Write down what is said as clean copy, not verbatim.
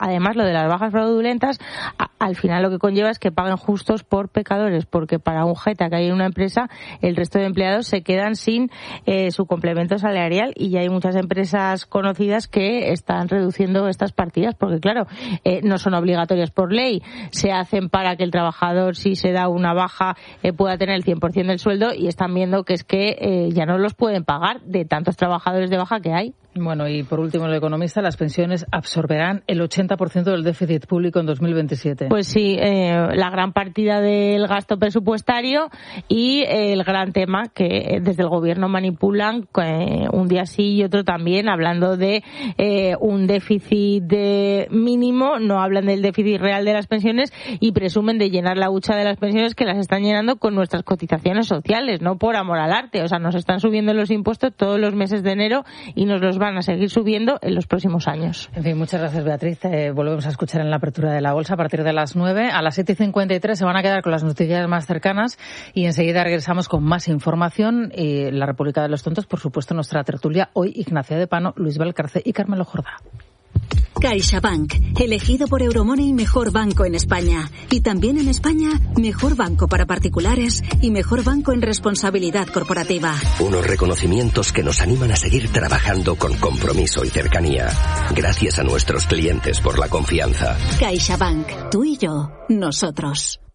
además lo de las bajas fraudulentas al final lo que conlleva es que paguen justos por pecadores, porque para un jeta que hay en una empresa, el resto de empleados se quedan sin su complemento salarial, y ya hay muchas empresas conocidas que están reduciendo estas partidas, porque claro, no son obligatorias por ley, se hacen para que el trabajador, si se da una baja, pueda tener el 100% del sueldo, y están viendo que es que ya no los pueden pagar de tantos trabajadores de baja que hay. Bueno, y por último, el economista, las pensiones absorberán el 80% del déficit público en 2027. Pues sí, la gran partida del gasto presupuestario y el gran tema que desde el gobierno manipulan un día sí y otro también, hablando de un déficit mínimo, no hablan del déficit real de las pensiones y presumen de llenar la hucha de las pensiones, que las están llenando con nuestras cotizaciones sociales, no por amor al arte. O sea, nos están subiendo los impuestos todos los meses de enero y nos los van a seguir subiendo en los próximos años. En fin, muchas gracias, Beatriz. Volvemos a escuchar en la apertura de la bolsa a partir de las 9. A las 7:53 se van a quedar con las noticias más cercanas y enseguida regresamos con más información. Y la República de los Tontos, por supuesto, nuestra tertulia. Hoy Ignacia de Pano, Luis Valcarce y Carmelo Jordá. CaixaBank, elegido por Euromoney mejor banco en España. Y también en España, mejor banco para particulares y mejor banco en responsabilidad corporativa. Unos reconocimientos que nos animan a seguir trabajando con compromiso y cercanía. Gracias a nuestros clientes por la confianza. CaixaBank, tú y yo, nosotros.